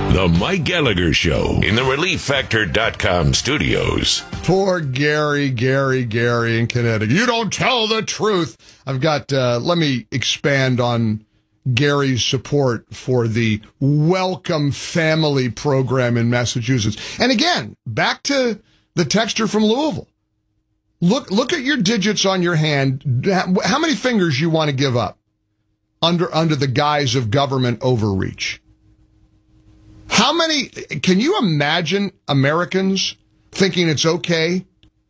The Mike Gallagher Show in the ReliefFactor.com studios. Poor Gary in Connecticut. You don't tell the truth. I've got, let me expand on Gary's support for the Welcome Family program in Massachusetts. And again, back to the texter from Louisville. Look at your digits on your hand. How many fingers you want to give up under the guise of government overreach? How many, can you imagine Americans thinking it's okay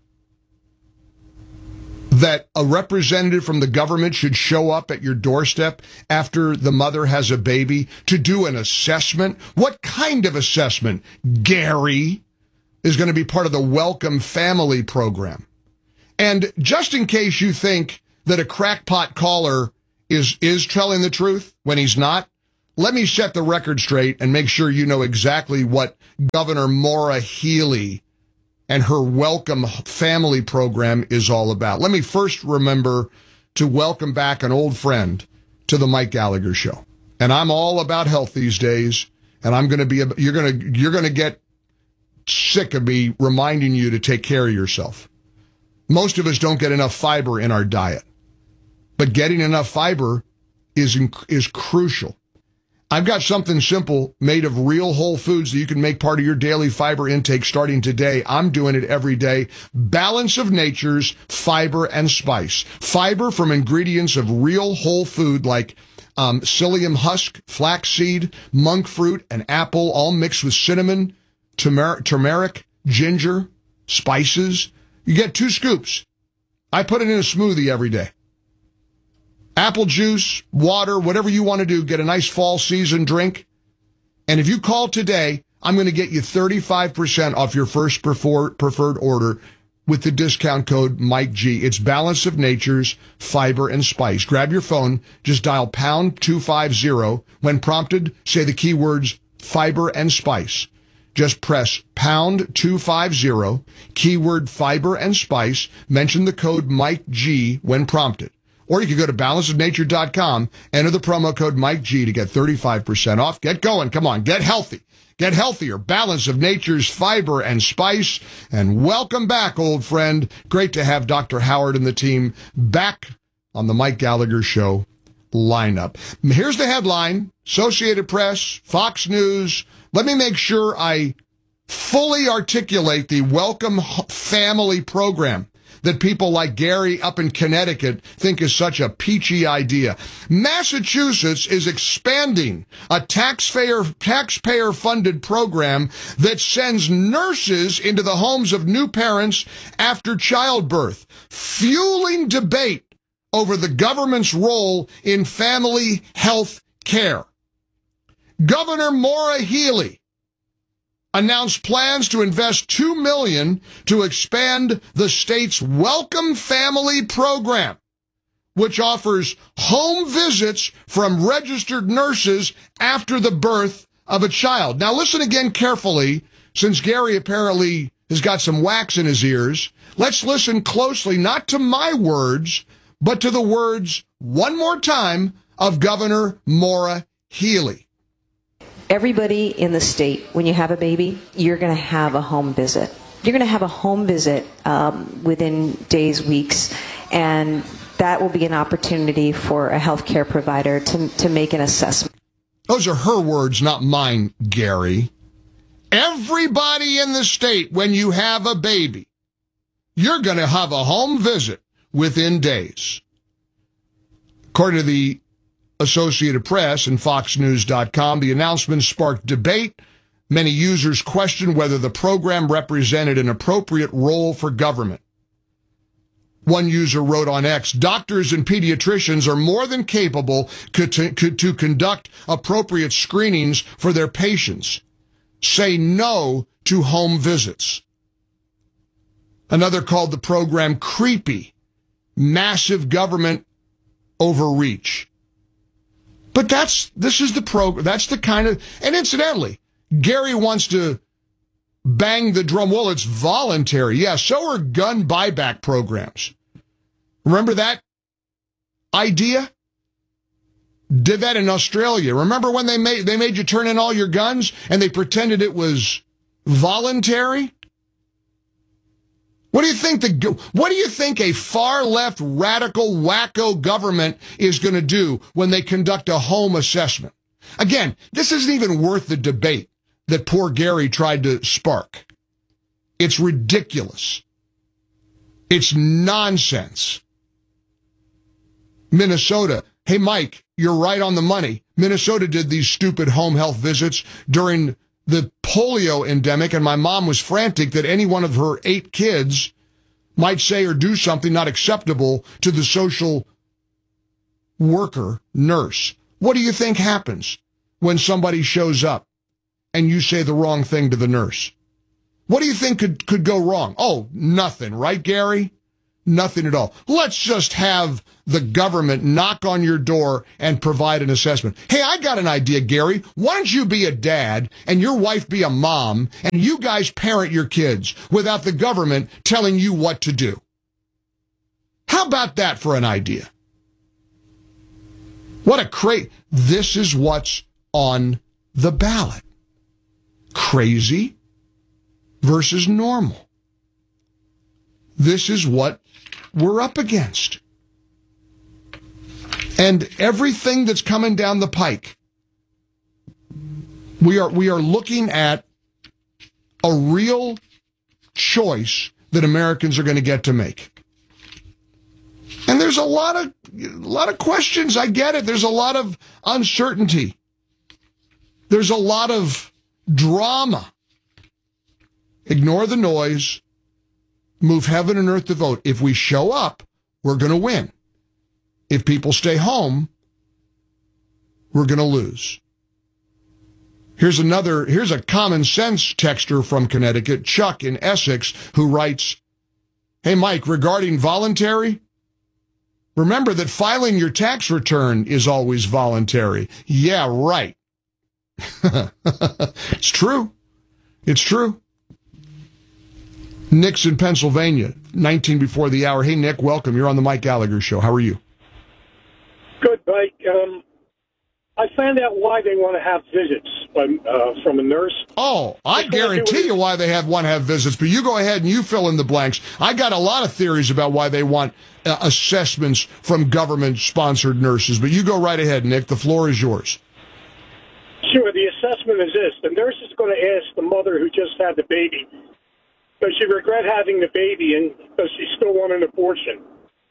that a representative from the government should show up at your doorstep after the mother has a baby to do an assessment? What kind of assessment, Gary, is going to be part of the Welcome Family program? And just in case you think that a crackpot caller is telling the truth when he's not, let me set the record straight and make sure you know exactly what Governor Maura Healey and her Welcome Family program is all about. Let me first remember to welcome back an old friend to the Mike Gallagher Show. And I'm all about health these days, and I'm going to be you're going to get sick of me reminding you to take care of yourself. Most of us don't get enough fiber in our diet, but getting enough fiber is crucial. I've got something simple made of real whole foods that you can make part of your daily fiber intake starting today. I'm doing it every day. Balance of Nature's Fiber and Spice. Fiber from ingredients of real whole food like psyllium husk, flaxseed, monk fruit, and apple, all mixed with cinnamon, turmeric, ginger, spices. You get 2 scoops. I put it in a smoothie every day. Apple juice, water, whatever you want to do, get a nice fall season drink. And if you call today, I'm going to get you 35% off your first preferred order with the discount code Mike G. It's Balance of Nature's Fiber and Spice. Grab your phone, just dial pound 250. When prompted, say the keywords fiber and spice. Just press pound 250, keyword fiber and spice, mention the code Mike G when prompted. Or you can go to balanceofnature.com, enter the promo code Mike G to get 35% off. Get going. Come on. Get healthy. Get healthier. Balance of Nature's Fiber and Spice. And welcome back, old friend. Great to have Dr. Howard and the team back on the Mike Gallagher Show lineup. Here's the headline. Associated Press, Fox News. Let me make sure I fully articulate the Welcome Family program that people like Gary up in Connecticut think is such a peachy idea. Massachusetts is expanding a taxpayer-funded program that sends nurses into the homes of new parents after childbirth, fueling debate over the government's role in family health care. Governor Maura Healey announced plans to invest $2 million to expand the state's Welcome Family program, which offers home visits from registered nurses after the birth of a child. Now listen again carefully, since Gary apparently has got some wax in his ears. Let's listen closely, not to my words, but to the words, one more time, of Governor Maura Healey. Everybody in the state, when you have a baby, you're going to have a home visit. You're going to have a home visit within days, weeks, and that will be an opportunity for a healthcare provider to make an assessment. Those are her words, not mine, Gary. Everybody in the state, when you have a baby, you're going to have a home visit within days. According to the Associated Press and FoxNews.com, the announcement sparked debate. Many users questioned whether the program represented an appropriate role for government. One user wrote on X, doctors and pediatricians are more than capable to conduct appropriate screenings for their patients. Say no to home visits. Another called the program creepy, massive government overreach. But this is the program. That's the kind of, and incidentally, Gary wants to bang the drum. Well, it's voluntary. Yeah, so are gun buyback programs. Remember that idea? did that in Australia. Remember when they made you turn in all your guns and they pretended it was voluntary? What do you think a far left radical wacko government is going to do when they conduct a home assessment? Again, this isn't even worth the debate that poor Gary tried to spark. It's ridiculous. It's nonsense. Minnesota. Hey, Mike, you're right on the money. Minnesota did these stupid home health visits during the polio endemic, and my mom was frantic that any one of her 8 kids might say or do something not acceptable to the social worker, nurse. What do you think happens when somebody shows up and you say the wrong thing to the nurse? What do you think could go wrong? Oh, nothing, right, Gary? Nothing at all. Let's just have the government knock on your door and provide an assessment. Hey, I got an idea, Gary. Why don't you be a dad and your wife be a mom and you guys parent your kids without the government telling you what to do? How about that for an idea? What a this is what's on the ballot. Crazy versus normal. This is what we're up against. And everything that's coming down the pike, we are looking at a real choice that Americans are going to get to make. And there's a lot of questions. I get it. There's a lot of uncertainty. There's a lot of drama. Ignore the noise. Move heaven and earth to vote. If we show up, we're going to win. If people stay home, we're going to lose. Here's a common sense texter from Connecticut, Chuck in Essex, who writes, "Hey, Mike, regarding voluntary, remember that filing your tax return is always voluntary." Yeah, right. It's true. It's true. Nick's in Pennsylvania, 19 before the hour. Hey, Nick, welcome. You're on the Mike Gallagher Show. How are you? Good, Mike. I found out why they want to have visits from a nurse. Oh, I guarantee you why they want to have visits, but you go ahead and you fill in the blanks. I got a lot of theories about why they want assessments from government-sponsored nurses, but you go right ahead, Nick. The floor is yours. Sure. The assessment is this. The nurse is going to ask the mother who just had the baby, does she regret having the baby, and does she still want an abortion?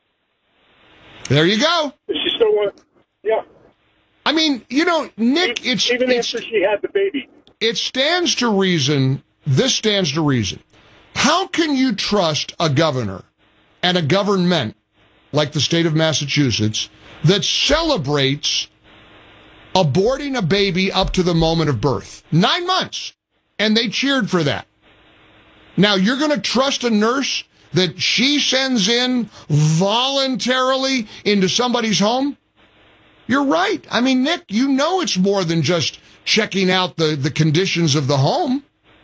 There you go. Does she still want? Yeah. I mean, Nick, even after she had the baby. It stands to reason. This stands to reason. How can you trust a governor and a government like the state of Massachusetts that celebrates aborting a baby up to the moment of birth? 9 months. And they cheered for that. Now, you're going to trust a nurse that she sends in voluntarily into somebody's home? You're right. I mean, Nick, it's more than just checking out the conditions of the home.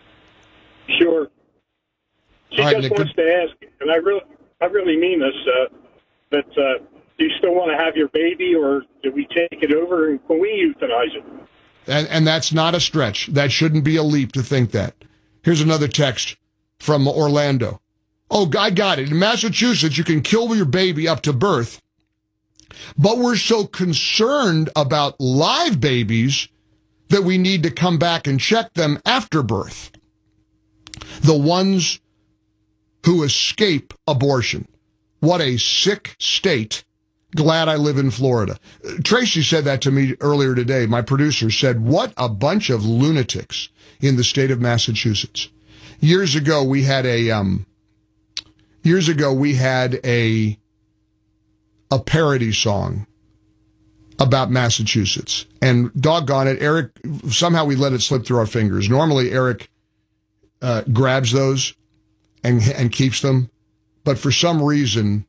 Sure. She All right, just Nick, wants to ask, and I really mean this, do you still want to have your baby, or do we take it over and can we euthanize it? And that's not a stretch. That shouldn't be a leap to think that. Here's another text from Orlando. Oh, I got it. In Massachusetts, you can kill your baby up to birth, but we're so concerned about live babies that we need to come back and check them after birth. The ones who escape abortion. What a sick state. Glad I live in Florida. Tracy said that to me earlier today. My producer said, what a bunch of lunatics in the state of Massachusetts. Years ago, we had a parody song about Massachusetts. And doggone it, Eric, somehow we let it slip through our fingers. Normally, Eric grabs those and keeps them. But for some reason,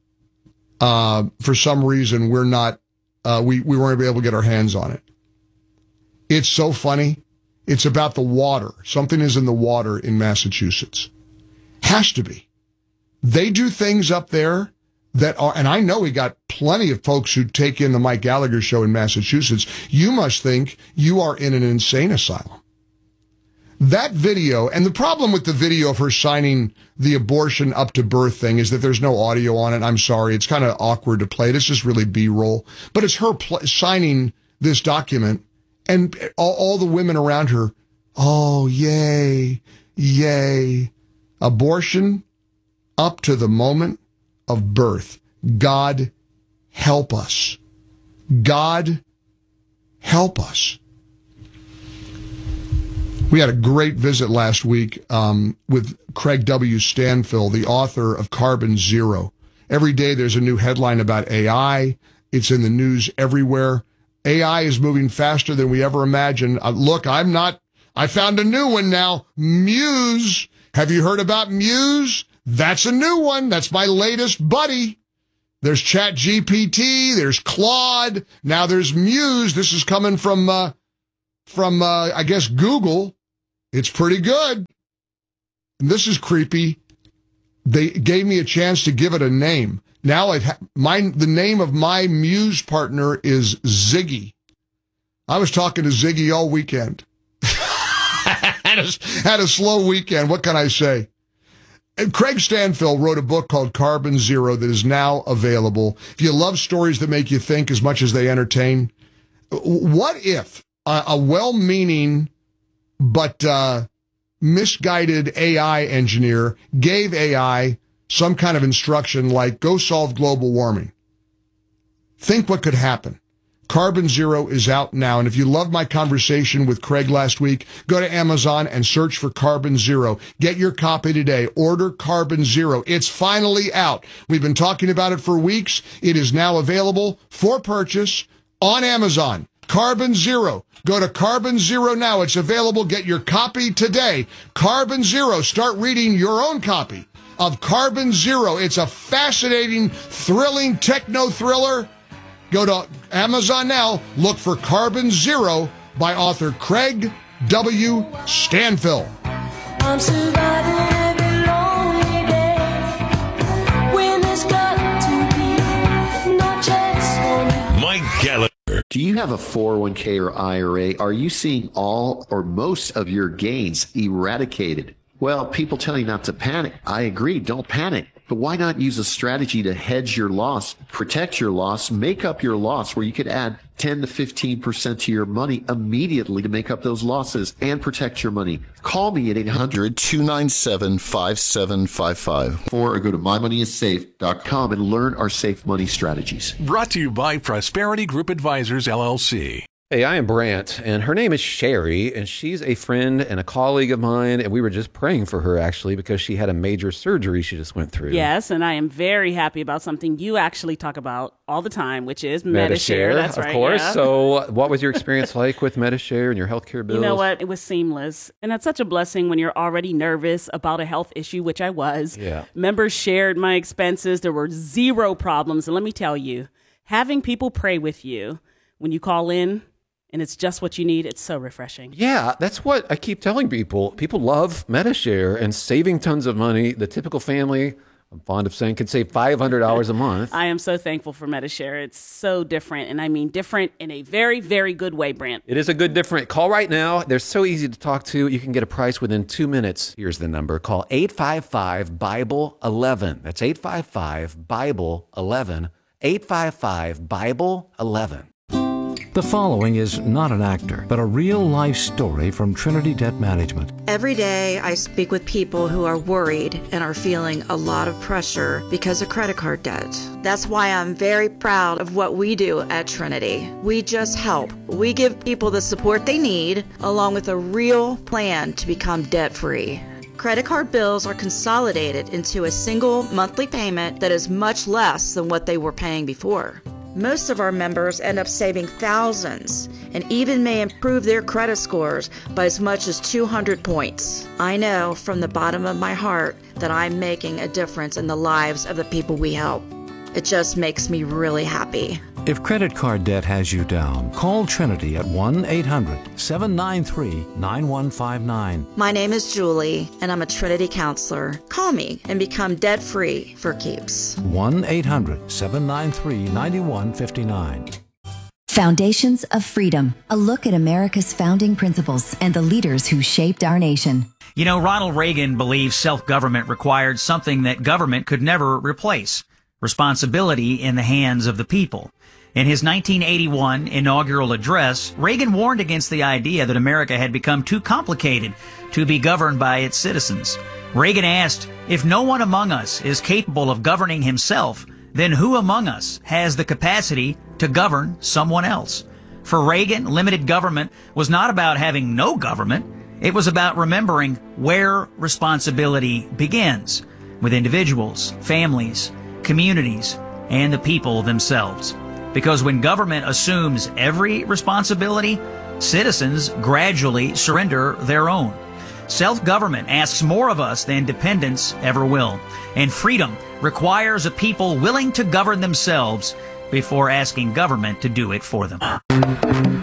we're not, we weren't able to get our hands on it. It's so funny. It's about the water. Something is in the water in Massachusetts. Has to be. They do things up there that are, and I know we got plenty of folks who take in the Mike Gallagher show in Massachusetts, you must think you are in an insane asylum. That video, and the problem with the video of her signing the abortion up to birth thing is that there's no audio on it. I'm sorry. It's kind of awkward to play. This is really B-roll. But it's her signing this document, and all the women around her, oh, yay, yay. Abortion up to the moment of birth. God help us. God help us. We had a great visit last week with Craig W. Stanfill, the author of Carbon Zero. Every day there's a new headline about AI. It's in the news everywhere. AI is moving faster than we ever imagined. Look, I found a new one now. Muse. Have you heard about Muse? That's a new one. That's my latest buddy. There's ChatGPT. There's Claude. Now there's Muse. This is coming from I guess, Google. It's pretty good. And this is creepy. They gave me a chance to give it a name. Now the name of my Muse partner is Ziggy. I was talking to Ziggy all weekend. Had a slow weekend. What can I say? And Craig Stanfill wrote a book called Carbon Zero that is now available. If you love stories that make you think as much as they entertain, what if a well-meaning but misguided AI engineer gave AI some kind of instruction like, go solve global warming? Think what could happen. Carbon Zero is out now, and if you loved my conversation with Craig last week, go to Amazon and search for Carbon Zero. Get your copy today. Order Carbon Zero. It's finally out. We've been talking about it for weeks. It is now available for purchase on Amazon. Carbon Zero. Go to Carbon Zero now. It's available. Get your copy today. Carbon Zero. Start reading your own copy of Carbon Zero. It's a fascinating, thrilling techno thriller. Go to Amazon now. Look for Carbon Zero by author Craig W. Stanfill. I'm surviving every lonely day when there's got to be no chance for me. Mike Gallagher. Do you have a 401k or IRA? Are you seeing all or most of your gains eradicated? Well, people tell you not to panic. I agree, don't panic. But why not use a strategy to hedge your loss, protect your loss, make up your loss, where you could add 10 to 15% to your money immediately to make up those losses and protect your money? Call me at 800-297-5755 or go to mymoneyissafe.com and learn our safe money strategies. Brought to you by Prosperity Group Advisors, LLC. Hey, I am Brant, and her name is Sherry, and she's a friend and a colleague of mine, and we were just praying for her, actually, because she had a major surgery she just went through. Yes, and I am very happy about something you actually talk about all the time, which is Medi-Share. That's right, of course. Yeah. So what was your experience like with Medi-Share and your healthcare bills? You know what? It was seamless, and that's such a blessing when you're already nervous about a health issue, which I was. Yeah. Members shared my expenses. There were zero problems, and let me tell you, having people pray with you when you call in, and it's just what you need, it's so refreshing. Yeah, that's what I keep telling people. People love Medi-Share and saving tons of money. The typical family, I'm fond of saying, can save $500 a month. I am so thankful for Medi-Share. It's so different, and I mean different in a very, very good way, Brant. It is a good different. Call right now. They're so easy to talk to. You can get a price within 2 minutes. Here's the number. Call 855-BIBLE-11. That's 855-BIBLE-11. 855-BIBLE-11. The following is not an actor, but a real-life story from Trinity Debt Management. Every day I speak with people who are worried and are feeling a lot of pressure because of credit card debt. That's why I'm very proud of what we do at Trinity. We just help. We give people the support they need, along with a real plan to become debt-free. Credit card bills are consolidated into a single monthly payment that is much less than what they were paying before. Most of our members end up saving thousands and even may improve their credit scores by as much as 200 points. I know from the bottom of my heart that I'm making a difference in the lives of the people we help. It just makes me really happy. If credit card debt has you down, call Trinity at 1-800-793-9159. My name is Julie, and I'm a Trinity counselor. Call me and become debt-free for keeps. 1-800-793-9159. Foundations of Freedom, a look at America's founding principles and the leaders who shaped our nation. You know, Ronald Reagan believed self-government required something that government could never replace: responsibility in the hands of the people. In his 1981 inaugural address, Reagan warned against the idea that America had become too complicated to be governed by its citizens. Reagan asked, if no one among us is capable of governing himself, then who among us has the capacity to govern someone else? For Reagan, limited government was not about having no government. It was about remembering where responsibility begins, with individuals, families, communities, and the people themselves. Because when government assumes every responsibility, citizens gradually surrender their own. Self-government asks more of us than dependence ever will. And freedom requires a people willing to govern themselves before asking government to do it for them.